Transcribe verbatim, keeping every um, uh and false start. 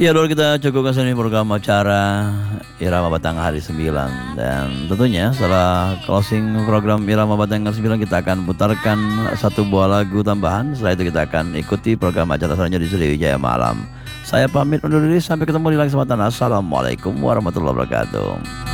Ya dulu kita cukupkan sini program acara Irama Batangan hari sembilan. Dan tentunya setelah closing program Irama Batangan sembilan, kita akan putarkan satu buah lagu tambahan. Setelah itu kita akan ikuti program acara selanjutnya di Sriwijaya Malam. Saya pamit undur diri, sampai ketemu di lain kesempatan. Assalamualaikum warahmatullahi wabarakatuh.